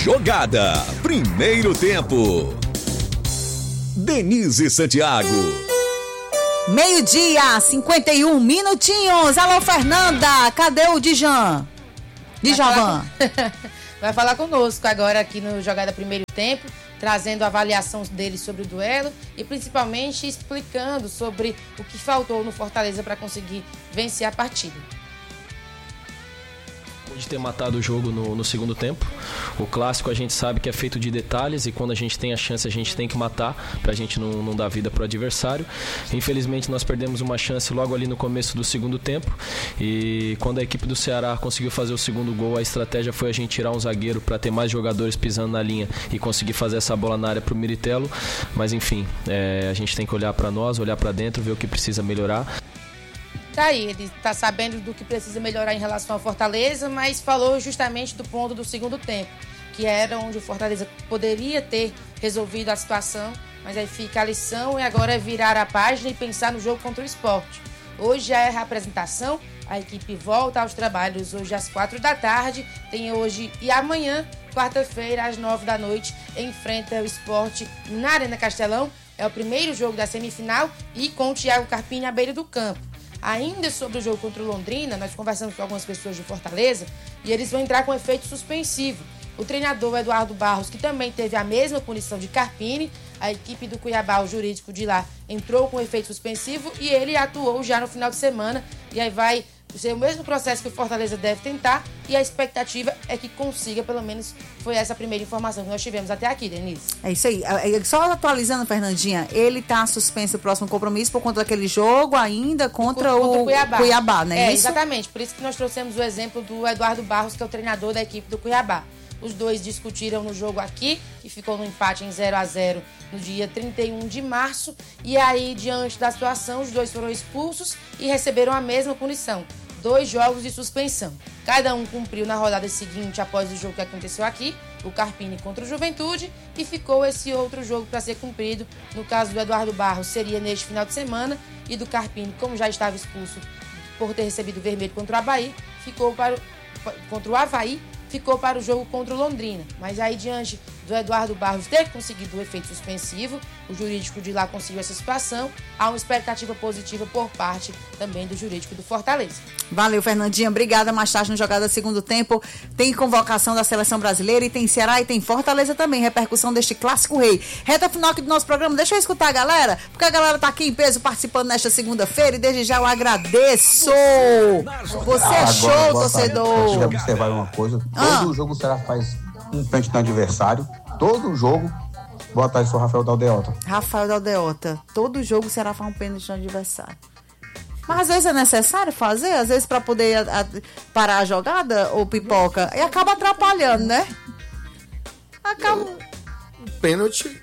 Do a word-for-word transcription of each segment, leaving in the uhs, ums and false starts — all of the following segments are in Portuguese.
Jogada, primeiro tempo. Denise Santiago. Meio-dia, cinquenta e um minutinhos. Alô, Fernanda, cadê o Dijan? Djavan. Vai falar, com... Vai falar conosco agora aqui no Jogada Primeiro Tempo, trazendo a avaliação dele sobre o duelo e principalmente explicando sobre o que faltou no Fortaleza para conseguir vencer a partida. De ter matado o jogo no, no segundo tempo. O clássico a gente sabe que é feito de detalhes e quando a gente tem a chance a gente tem que matar pra gente não, não dar vida pro adversário. Infelizmente nós perdemos uma chance logo ali no começo do segundo tempo e quando a equipe do Ceará conseguiu fazer o segundo gol, a estratégia foi a gente tirar um zagueiro para ter mais jogadores pisando na linha e conseguir fazer essa bola na área pro Miritello, mas enfim, é, a gente tem que olhar para nós, olhar para dentro, ver o que precisa melhorar. Tá aí, ele tá sabendo do que precisa melhorar em relação ao Fortaleza, mas falou justamente do ponto do segundo tempo, que era onde o Fortaleza poderia ter resolvido a situação, mas aí fica a lição e agora é virar a página e pensar no jogo contra o Sport. Hoje já é a reapresentação, a equipe volta aos trabalhos hoje às quatro da tarde, tem hoje e amanhã, quarta-feira, às nove da noite, enfrenta o Sport na Arena Castelão, é o primeiro jogo da semifinal e com o Thiago Carpini à beira do campo. Ainda sobre o jogo contra o Londrina, nós conversamos com algumas pessoas de Fortaleza e eles vão entrar com efeito suspensivo. O treinador Eduardo Barros, que também teve a mesma punição de Carpini, a equipe do Cuiabá, o jurídico de lá, entrou com efeito suspensivo e ele atuou já no final de semana. E aí vai ser o mesmo processo que o Fortaleza deve tentar e a expectativa é que consiga, pelo menos foi essa a primeira informação que nós tivemos até aqui, Denise. É isso aí. Só atualizando, Fernandinha, ele tá suspenso o próximo compromisso por conta daquele jogo ainda contra, contra o, o Cuiabá. Cuiabá, né? É, isso? Exatamente. Por isso que nós trouxemos o exemplo do Eduardo Barros, que é o treinador da equipe do Cuiabá. Os dois discutiram no jogo aqui, que ficou no empate em zero a zero no dia trinta e um de março. E aí, diante da situação, os dois foram expulsos e receberam a mesma punição. Dois jogos de suspensão. Cada um cumpriu na rodada seguinte após o jogo que aconteceu aqui, o Carpini contra o Juventude, e ficou esse outro jogo para ser cumprido. No caso do Eduardo Barros, seria neste final de semana, e do Carpini, como já estava expulso por ter recebido vermelho contra o Avaí, ficou para o, contra o Avaí, ficou para o jogo contra o Londrina. Mas aí, diante do Eduardo Barros ter conseguido o efeito suspensivo, o jurídico de lá conseguiu essa situação, há uma expectativa positiva por parte também do jurídico do Fortaleza. Valeu, Fernandinha. Obrigada. Mais tarde no Jogada Segundo Tempo tem convocação da Seleção Brasileira e tem Ceará e tem Fortaleza também. Repercussão deste clássico rei. Reta final aqui do nosso programa. Deixa eu escutar a galera, porque a galera tá aqui em peso participando nesta segunda-feira e desde já eu agradeço. Você é show, agora, torcedor. Deixa eu observar uma coisa. Ah. Todo jogo o Ceará faz um pênalti no adversário. Todo jogo. Boa tarde, sou Rafael Daldeota. Rafael Daldeota. Todo jogo o Ceará faz um pênalti no adversário. Mas às vezes é necessário fazer, às vezes para poder a, a, parar a jogada ou pipoca, e acaba atrapalhando, né? Acaba... O pênalti,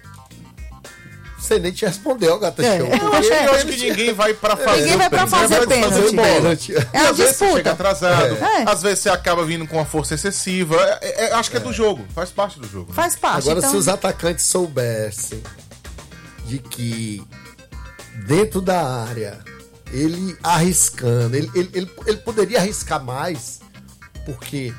você nem te respondeu, Gata é, Show. Eu acho, eu acho que ninguém vai pra fazer Ninguém vai pra fazer o pênalti. Fazer pênalti. É às uma vezes você disputa. chega atrasado, É. às vezes você acaba vindo com uma força excessiva. É, é, acho que é do jogo, faz parte do jogo. Né? Faz parte. Agora, então... se os atacantes soubessem de que dentro da área, ele arriscando, ele, ele, ele, ele poderia arriscar mais, porque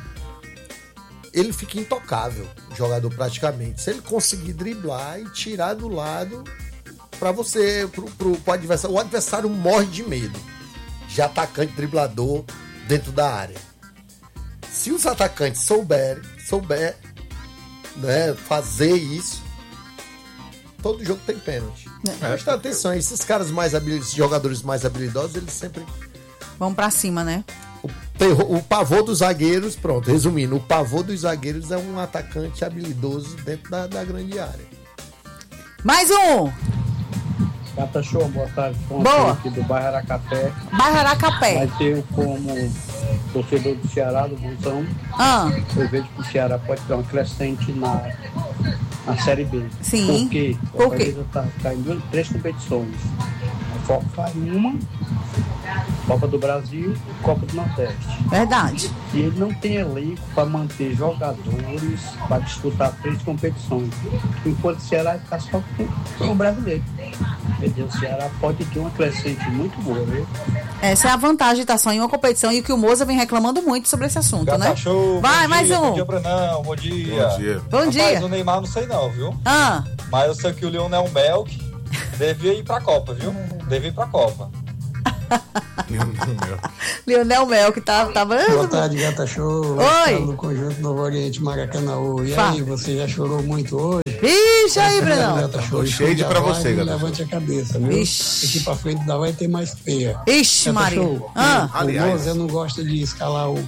ele fica intocável, o jogador praticamente. Se ele conseguir driblar e tirar do lado para você, pro, pro, pro adversário, o adversário morre de medo de atacante driblador dentro da área. Se os atacantes souberem, souber, né, fazer isso, todo jogo tem pênalti. É. Presta atenção, esses caras mais habilidosos, esses jogadores mais habilidosos, eles sempre vão pra cima, né? O, terror, o pavô dos zagueiros, pronto, resumindo, o pavô dos zagueiros é um atacante habilidoso dentro da, da grande área. Mais um! Gata Show, boa tarde. Boa. Aqui do bairro Aracapé. Bairro Aracapé. Mas eu, como torcedor do Ceará, do Busão, ah. eu vejo que o Ceará pode ter uma crescente na, na Série B. Sim. Por quê? Por quê? Está tá em duas, três competições. A Foco faz uma Copa do Brasil e Copa do Nordeste. Verdade. E ele não tem elenco para manter jogadores para disputar três competições. Enquanto o Ceará ficar só com o brasileiro. Entendeu? O Ceará pode ter uma crescente muito boa, viu? Essa é a vantagem de estar só em uma competição e o que o Moza vem reclamando muito sobre esse assunto, Gata né? Show, vai, bom mais dia, um. Bom dia, Brunão. Bom dia. Bom dia. Bom dia. Rapaz, o Neymar não sei não, viu? Ah. Mas eu sei que o Lionel Melk devia ir pra Copa, viu? Devia ir pra Copa. Lionel Mel, que tá, tava... Boa tarde, Gata Show. Oi. No Conjunto Novo Oriente, Maracanãú. E Fala. aí, você já chorou muito hoje? Ixi, aí, Brenão. Gata Show. Cheio de pra você, Gata. Levante a cabeça, viu? Ixi. Aqui pra frente ainda vai ter mais feia. Ixi, Gata Maria. Show. Ah. O Aliás. Moza não gosta de escalar o,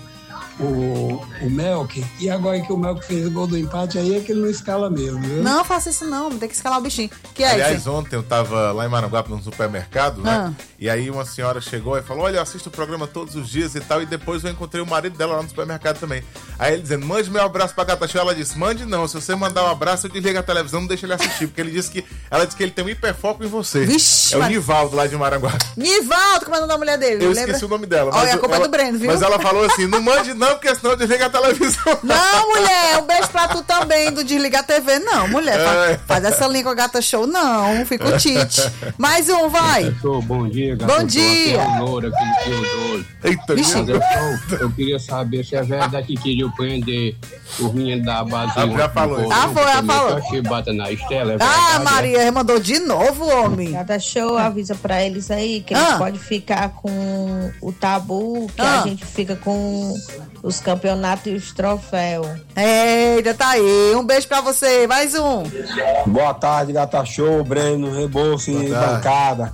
o, o Melk. E agora que o Melk fez o gol do empate, aí é que ele não escala mesmo, viu? Não faça isso não, tem que escalar o bichinho. Que é Aliás, isso? ontem eu tava lá em Maranguape, num supermercado, né? Ah. E aí uma senhora chegou e falou, olha, eu assisto o programa todos os dias e tal, e depois eu encontrei o marido dela lá no supermercado também. Aí ele dizendo, mande meu abraço pra Gata Show. Ela disse, mande não, se você mandar um abraço, eu desligo a televisão, não deixa ele assistir, porque ele disse que, ela disse que ele tem um hiperfoco em você. Vixe, é o mas- Nivaldo lá de Maranguape. Nivaldo, como é o nome da mulher dele? Eu lembra? esqueci o nome dela. Olha, a eu- culpa é ela, do Breno, viu? Mas ela falou assim, não mande não, porque senão eu desligo a televisão. Não, mulher, um beijo pra tu também, do Desligar a T V. Não, mulher, É. faz, faz essa linha com a Gata Show, não, fica o Tite. Mais um, vai. Show, bom dia, Gata Bom Show. dia. Aqui é o Loura, aquele Teodoro. Eita, Vixe. meu Deus. Show, eu queria saber se é verdade que queriam prender o menino da base. Ah, já falou isso. Ah, foi, já falou. Eu achei bata na Estela, é Ah, verdade, Maria, mandou de novo, homem. Cada show avisa pra eles aí que Ah. eles podem ficar com o tabu, que Ah. a gente fica com os campeonatos e os troféus. Eita, tá aí. Um beijo pra você. Mais um. Boa tarde, Gata Show, Breno, Rebouço e tarde. bancada.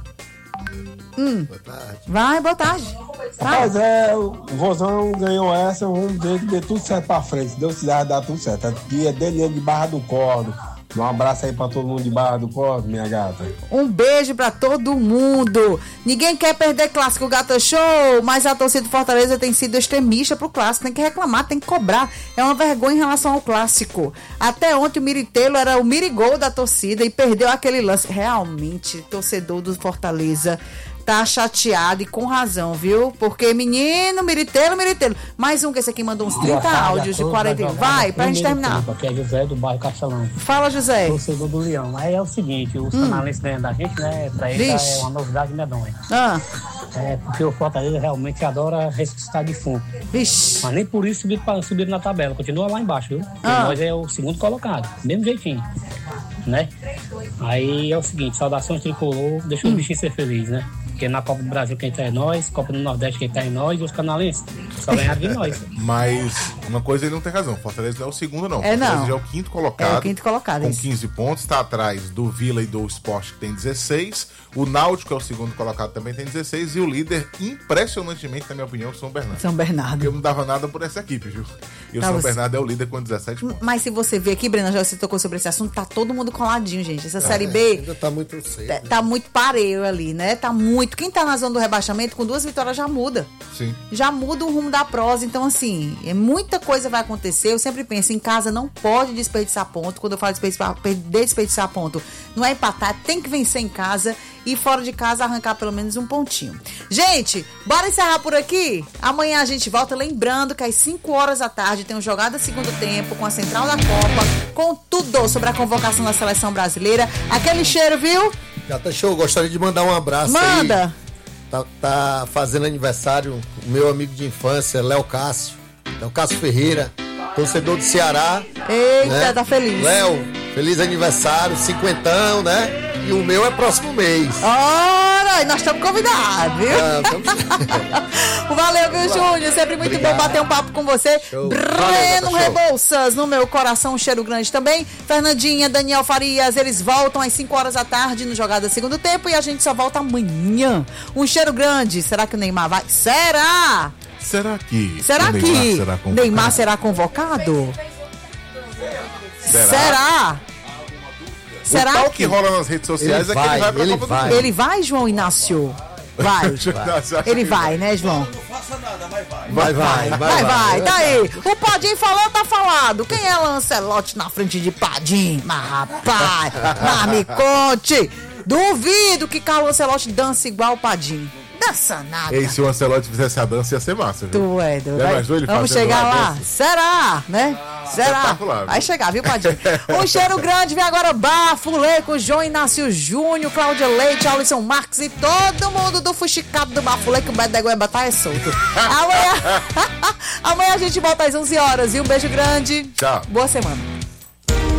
Hum. Boa tarde. Vai, boa tarde. Vai. Mas é, o Vozão ganhou essa, vamos ver que dê tudo certo pra frente. Se Deus quiser, vai dar tudo certo. Aqui é dele de Barra do Cordo. Um abraço aí pra todo mundo de Barra do Cordo, minha gata. Um beijo pra todo mundo. Ninguém quer perder clássico Gata Show, mas a torcida do Fortaleza tem sido extremista pro clássico. Tem que reclamar, tem que cobrar. É uma vergonha em relação ao clássico. Até ontem o Miritelo era o mirigol da torcida e perdeu aquele lance. Realmente, torcedor do Fortaleza tá chateado e com razão, viu? Porque menino, Miritelo, Miritelo. Mais um que esse aqui mandou uns trinta áudios de quarenta. Vai, pra gente terminar. Aqui é José do bairro Castelão. Fala, José. Torcedor do Leão. Aí é o seguinte, os Hum. canalistas ganham da gente, né? Pra eles Vixe. é uma novidade medonha. Ah, É porque o Fortaleza realmente adora ressuscitar defunto. vixe. Mas nem por isso subir, pra- subir na tabela. Continua lá embaixo, viu? Porque Ah. nós é o segundo colocado. Mesmo jeitinho. Né? Aí é o seguinte, saudações tricolor, deixa Hum. o bichinho ser feliz, né? Porque na Copa do Brasil quem tá é nós, Copa do Nordeste quem tá é nós e os canalenses só ganharam de nós. Mas uma coisa ele não tem razão. Fortaleza não é o segundo, não. É, não. Fortaleza já é o quinto colocado. É o quinto colocado, Com isso. quinze pontos. Está atrás do Vila e do Sport, que tem dezesseis. O Náutico é o segundo colocado, também tem dezesseis. E o líder, impressionantemente, na minha opinião, é o São Bernardo. São Bernardo. Eu não dava nada por essa equipe, viu? E o Tá, São você- Bernardo é o líder com dezessete pontos. Mas se você ver aqui, Brena, já você tocou sobre esse assunto, tá todo mundo coladinho, gente. Essa Série B Ainda tá muito cedo. tá, tá muito pareio ali, né? Tá muito. Quem tá na zona do rebaixamento, com duas vitórias já muda. Sim. Já muda o rumo da prosa. Então, assim, é, muita coisa vai acontecer. Eu sempre penso, em casa não pode desperdiçar ponto. Quando eu falo desperdiçar, desperdiçar ponto, não é empatar, tem que vencer em casa e fora de casa arrancar pelo menos um pontinho. Gente, bora encerrar por aqui? Amanhã a gente volta, lembrando que às cinco horas da tarde tem um Jogada Segundo Tempo com a Central da Copa, com tudo sobre a convocação da Seleção Brasileira. Aquele cheiro, viu? Gata Show, gostaria de mandar um abraço Manda! aí. Tá, tá fazendo aniversário o meu amigo de infância, Léo Cássio. Léo Cássio Ferreira, torcedor do Ceará. Eita, né? tá feliz. Léo, feliz aniversário, cinquentão, né? E o meu é próximo mês. Ora, e nós estamos convidados, viu? Ah, tamo- Valeu, viu, Júnior? Sempre muito Obrigado. bom bater um papo com você. Show. Breno Valeu, show. Rebouças, no meu coração, um cheiro grande também. Fernandinha, Daniel Farias, eles voltam às cinco horas da tarde no Jogada Segundo Tempo e a gente só volta amanhã. Um cheiro grande. Será que o Neymar vai? Será? Será que Será o que Neymar será convocado? Neymar será convocado? Será? Será? O tal que rola nas redes sociais Ele é que ele vai, vai pra ele Copa vai. do Mundo. Ele vai, João Inácio? Vai. Você acha Ele que vai, né, João? Vai, vai, vai. Vai, vai, tá aí. O Padim falou, tá falado. Quem é Lancelote na frente de Padim? Mas, rapaz, mas me conte. Duvido que Carlos Lancelote dança igual o Padim. Dança nada. E se o Ancelotti fizesse a dança, ia ser massa, viu? Tu é doido. Já imaginou ele Vamos fazendo chegar uma lá? dança? Será? Né? Será? Espetacular, Vai viu? chegar, viu, Padinho? Um cheiro grande, vem agora Bafulê com João Inácio Júnior, Cláudia Leite, Alisson Marques e todo mundo do fuxicado do Bafulê, que o Beto da Goiaba tá é solto. Amanhã, amanhã a gente volta às onze horas, e um beijo grande. Tchau. Boa semana.